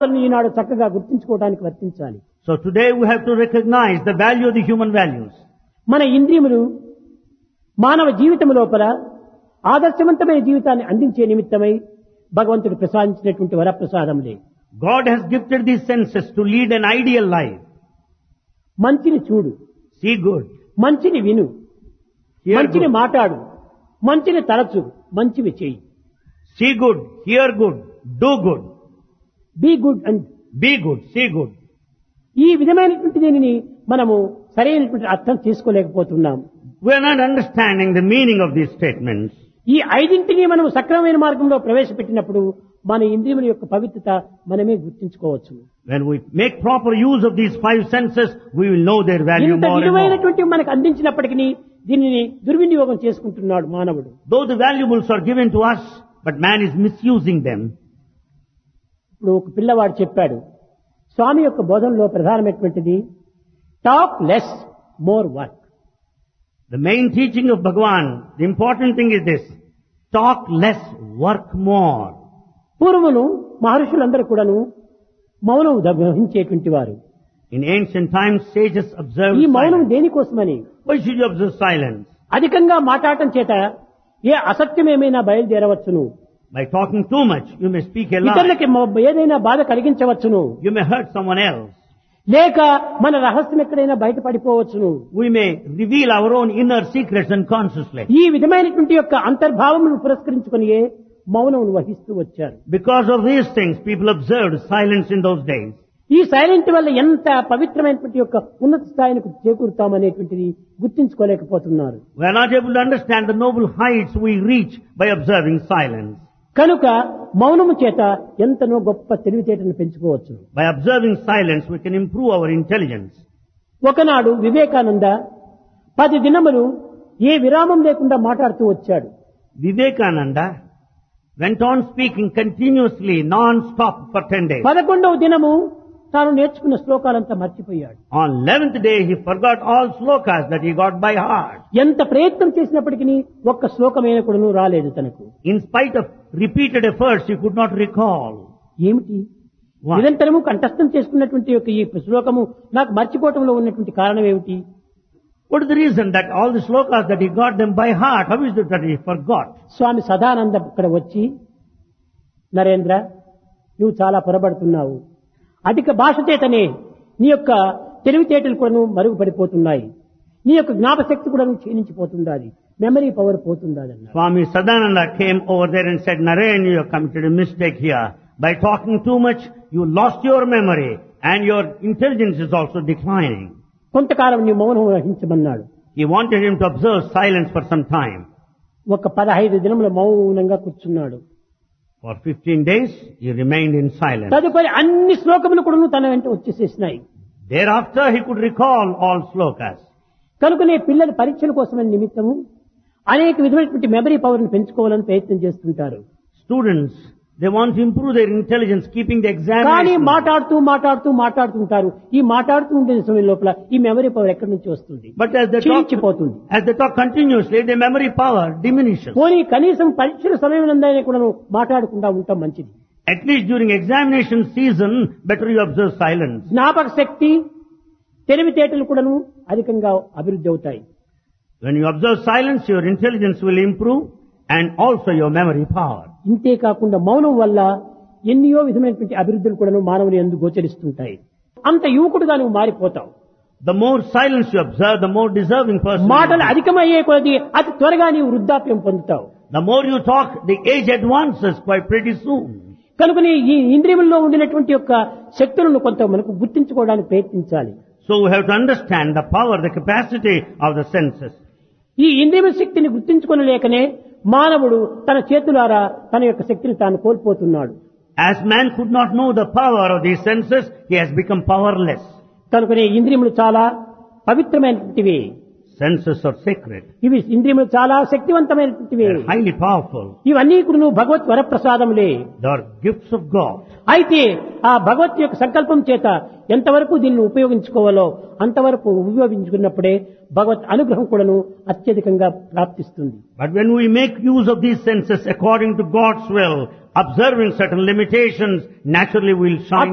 ఈనాడు చక్కగా గుర్తించుకోవడానికి వర్తించాలి. So today we have to recognize the value of the human values. మన ఇంద్రియములు మానవ జీవితం లోపల ఆదర్శవంతమైన జీవితాన్ని అందించే నిమిత్తమై భగవంతుడు ప్రసాదించినటువంటి వరప్రసాదములే. God has gifted these senses to lead an ideal life. మంచిని చూడు, See good, మంచిని విను, hear మంచిని good. మాట్లాడు, మంచిని తలచు, మంచివి చేయి. See good, hear good, do good. Be good and Be good, see good. ఈ విధమైనటువంటి దీనిని మనము సరైనటువంటి అర్థం చేసుకోలేకపోతున్నాం. We are not understanding the meaning of these statements. ఈ ఐదింటిని మనం సక్రమమైన మార్గంలో ప్రవేశపెట్టినప్పుడు మన ఇంద్రియముల యొక్క పవిత్రత మనమే గుర్తించుకోవచ్చు. When we make proper use of these five senses, we will know their value ఇంత more and more. విలువైనటువంటి మనకు అందించినప్పటికీ దీనిని దుర్వినియోగం చేసుకుంటున్నాడు మానవుడు. Though the valuables are given to us, but man is misusing them. ఇప్పుడు ఒక పిల్లవాడు చెప్పాడు, స్వామి యొక్క బోధనలో ప్రధానమైనటువంటిది talk less more work. The main teaching of Bhagavan, the important thing is this: talk less, work more. పూర్వమును మహర్షులందరూ కూడాను మౌనం వహించేటువంటి వారు. In ancient times, sages observed ఈ మౌనం silence. దేనికోసమని? Why should you observe silence? అధికంగా మాట్లాడటం చేత ఏ అసత్యమేమైనా బయలుదేరవచ్చును, By talking too much, you may speak a lie. ఇతరులకి ఏదైనా బాధ కలిగించవచ్చును, You may hurt someone else. లేక మన రహస్యం ఎక్కడైనా బయటపడిపోవచ్చును. We may reveal our own inner secrets unconsciously. ఈ విధమైనటువంటి యొక్క అంతర్భావమును పురస్కరించుకొని మౌనం వహిస్తూ వచ్చారు. Because of these things, people observed silence in those days. ఈ సైలెంట్ వల్ల ఎంత పవిత్రమైనటువంటి యొక్క ఉన్నత స్థాయికి చేకూరుతామనేటువంటిది గుర్తించుకోలేకపోతున్నారు. We are not able to understand the noble heights we reach by observing silence. కనుక మౌనము చేత ఎంతనో గొప్ప తెలివితేటను పెంచుకోవచ్చు. By observing silence, we can improve our intelligence. ఒకనాడు వివేకానంద 10 దినములు ఏ విరామం లేకుండా మాట్లాడుతూ వచ్చాడు. Vivekananda went on speaking continuously, non-stop for 10 days. 11వ దినము తాను నేర్చుకున్న శ్లోకాలంతా మర్చిపోయాడు. On 11th day, he forgot all slokas that he got by heart. ఎంత ప్రయత్నం చేసినప్పటికీ ఒక్క శ్లోకమైన కూడాను రాలేదు తనకు. In spite of repeated efforts, he could not recall. ఏమిటి? Why? నిరంతరము కంఠస్థం చేసుకున్నటువంటి యొక్క ఈ శ్లోకము నాకు మర్చిపోవటంలో ఉన్నటువంటి కారణం ఏమిటి? What is the reason that all the slokas that he got them by heart, how is it that he forgot? స్వామి సదానంద ఇక్కడ వచ్చి, నరేంద్ర, నువ్వు చాలా పొరబడుతున్నావు. అధిక భాష చేతనే నీ యొక్క తెలివితేటలు కూడా మరుగుపడిపోతున్నాయి, నీ యొక్క జ్ఞాపశక్తి కూడా క్షీణించిపోతుండాలి, మెమరీ పవర్ పోతుండాలి అన్నారు. Swami Sadananda came over there and said, Naren, you have committed a mistake here. By talking too much, you lost your memory and your intelligence is also declining. కొంతకాలం నీ మౌనం వహించమన్నాడు. He wanted him to observe silence for some time. ఒక 15 దినముల మౌనంగా కూర్చున్నాడు. For 15 days, he remained in silence. తదుపరి అన్ని శ్లోకములు కూడా తన వెంట వచ్చేసేసినాయి. Thereafter, he could recall all slokas. కనుకనే పిల్లల పరీక్షల కోసమని నిమిత్తము అనేక విధమైనటువంటి మెమరీ పవర్ని పెంచుకోవాలని ప్రయత్నం చేస్తుంటారు. Students, they want to improve their intelligence, keeping the కానీ examination. మాట్లాడుతుంటారు. ఈ మాట్లాడుతూ ఉండే సమయం లోపల ఈ మెమరీ పవర్ ఎక్కడి నుంచి వస్తుంది? But as they క్షీణించిపోతుంది. talk continuously, their memory power diminishes. పోనీ కనీసం పరీక్షల సమయం నందైనా కూడా మాట్లాడకుండా ఉంటాం మంచిది. At least during examination season, better you observe silence. జ్ఞాపక శక్తి, తెలివితేటలు కూడాను అధికంగా అభివృద్ధి అవుతాయి. When you observe silence, your intelligence will improve and also your memory power. ఇంతే కాకుండా మౌనం వల్ల ఎన్నో విధమైనటువంటి అభివృద్ధులు కూడాను మానవుని యందు గోచరిస్తుంటాయి. అంత యువకుడుగా నువ్వు మారిపోతావు. The more silence you observe, the more deserving person. మాటలు అధికమయ్యే కొద్దీ అతి త్వరగా నీవు వృద్ధాప్యం పొందుతావు. The more you talk, the age advances quite pretty soon. కనుకనే ఈ ఇంద్రియముల్లో ఉండినటువంటి యొక్క శక్తులను కొంత మనకు గుర్తించుకోవడానికి ప్రయత్నించాలి. So we have to understand the power, the capacity of the senses. ఈ ఇంద్రియ శక్తిని గుర్తించుకొనలేకనే మానవుడు తన చేతులారా తన యొక్క శక్తిని తాను కోల్పోతున్నాడు. As man could not know the power of these senses, he has become powerless. కనుకనే ఇంద్రియములు చాలా పవిత్రమైనటువంటివి. Senses are sacred. ఇవి ఇంద్రియములు చాలా శక్తివంతమైనటువంటివి. They are highly powerful. ఇవన్నీ కూడా భగవత్ వరప్రసాదములే. They are gifts of God. అయితే ఆ భగవత్ యొక్క సంకల్పం చేత ఎంతవరకు దీన్ని ఉపయోగించుకోవాలో అంతవరకు ఉపయోగించుకున్నప్పుడే భగవత్ అనుగ్రహం కూడాను అత్యధికంగా ప్రాప్తిస్తుంది. But when we make use of these senses according to God's will, observing certain limitations, naturally we will shine